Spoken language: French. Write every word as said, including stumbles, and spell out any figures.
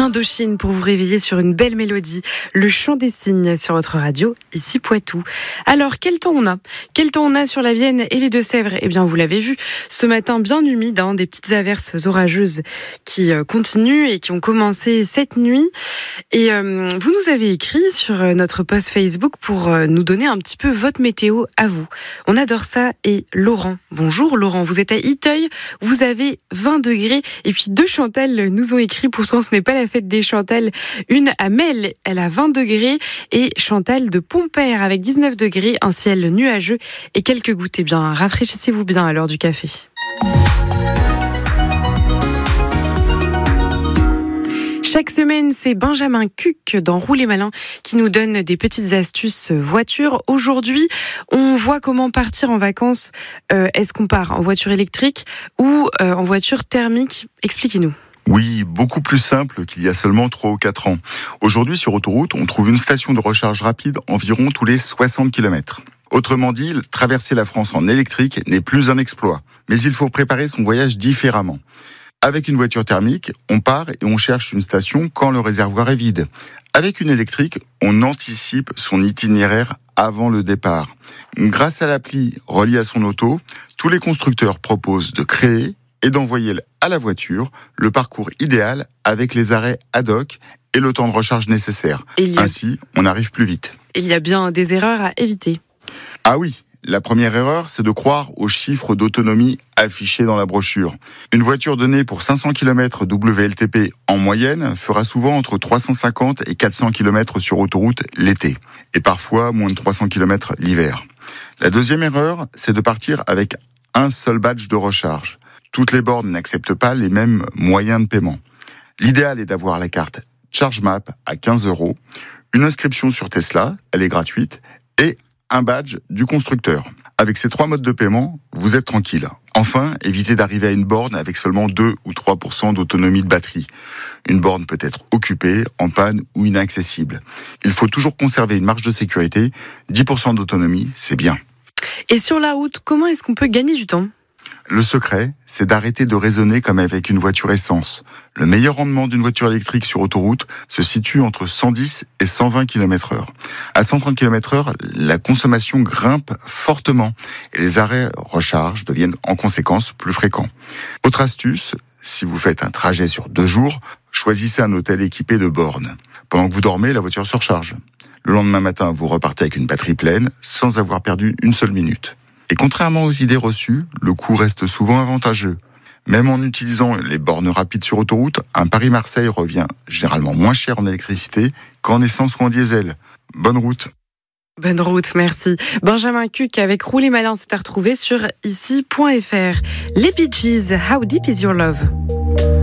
Indochine pour vous réveiller sur une belle mélodie. Le chant des cygnes sur votre radio, ici Poitou. Alors, quel temps on a Quel temps on a sur la Vienne et les Deux-Sèvres ? Eh bien, vous l'avez vu, ce matin bien humide, hein, des petites averses orageuses qui euh, continuent et qui ont commencé cette nuit. Et euh, vous nous avez écrit sur notre post Facebook pour euh, nous donner un petit peu votre météo à vous. On adore ça. Et Laurent, bonjour Laurent, vous êtes à Iteuil, vous avez vingt degrés. Et puis deux Chantal nous ont écrit, pourtant ce n'est pas la fête des Chantal, une à Mel, elle a vingt degrés, et Chantal de Pompère avec dix-neuf degrés, un ciel nuageux et quelques gouttes. Eh bien, rafraîchissez-vous bien à l'heure du café. Chaque semaine, c'est Benjamin Cuc dans Rouler Malin qui nous donne des petites astuces voiture. Aujourd'hui, on voit comment partir en vacances. Euh, est-ce qu'on part en voiture électrique ou euh, en voiture thermique ? Expliquez-nous. Oui, beaucoup plus simple qu'il y a seulement trois ou quatre ans. Aujourd'hui, sur autoroute, on trouve une station de recharge rapide environ tous les soixante kilomètres. Autrement dit, traverser la France en électrique n'est plus un exploit. Mais il faut préparer son voyage différemment. Avec une voiture thermique, on part et on cherche une station quand le réservoir est vide. Avec une électrique, on anticipe son itinéraire avant le départ. Grâce à l'appli reliée à son auto, tous les constructeurs proposent de créer et d'envoyer à la voiture le parcours idéal avec les arrêts ad hoc et le temps de recharge nécessaire. A... Ainsi, on arrive plus vite. Il y a bien des erreurs à éviter. Ah oui, la première erreur, c'est de croire aux chiffres d'autonomie affichés dans la brochure. Une voiture donnée pour cinq cents kilomètres W L T P en moyenne fera souvent entre trois cent cinquante et quatre cents kilomètres sur autoroute l'été, et parfois moins de trois cents kilomètres l'hiver. La deuxième erreur, c'est de partir avec un seul badge de recharge. Toutes les bornes n'acceptent pas les mêmes moyens de paiement. L'idéal est d'avoir la carte ChargeMap à quinze euros, une inscription sur Tesla, elle est gratuite, et un badge du constructeur. Avec ces trois modes de paiement, vous êtes tranquille. Enfin, évitez d'arriver à une borne avec seulement deux ou trois pour cent d'autonomie de batterie. Une borne peut être occupée, en panne ou inaccessible. Il faut toujours conserver une marge de sécurité. dix pour cent d'autonomie, c'est bien. Et sur la route, comment est-ce qu'on peut gagner du temps ? Le secret, c'est d'arrêter de raisonner comme avec une voiture essence. Le meilleur rendement d'une voiture électrique sur autoroute se situe entre cent dix et cent vingt kilomètres heure. À cent trente kilomètres heure, la consommation grimpe fortement et les arrêts recharge deviennent en conséquence plus fréquents. Autre astuce, si vous faites un trajet sur deux jours, choisissez un hôtel équipé de bornes. Pendant que vous dormez, la voiture se recharge. Le lendemain matin, vous repartez avec une batterie pleine sans avoir perdu une seule minute. Et contrairement aux idées reçues, le coût reste souvent avantageux. Même en utilisant les bornes rapides sur autoroute, un Paris-Marseille revient généralement moins cher en électricité qu'en essence ou en diesel. Bonne route. Bonne route, merci. Benjamin Cuc avec Rouler Malin, c'est à retrouver sur ici point f r. Les Bee Gees, How Deep Is Your Love ?